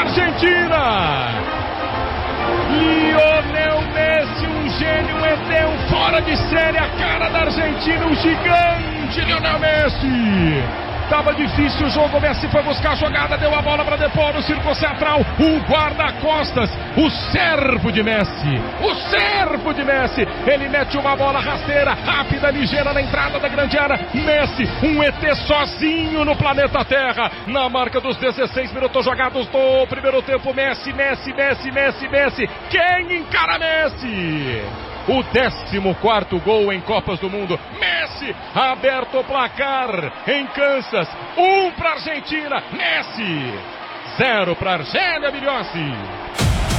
Argentina. Lionel Messi, um gênio, um ET, um fora de série, a cara da Argentina, um gigante Lionel Messi. Tava difícil o jogo, o Messi foi buscar a jogada, deu a bola para depor no círculo central, o guarda-costas, o servo de Messi, ele mete uma bola rasteira, rápida, ligeira na entrada da grande área, Messi, um ET sozinho no planeta Terra, na marca dos 16 minutos jogados do primeiro tempo, Messi, quem encara Messi? O 14º gol em Copas do Mundo. Messi, aberto o placar em Kansas. 1 para a Argentina. Messi, 0 para a Argélia Milhossi.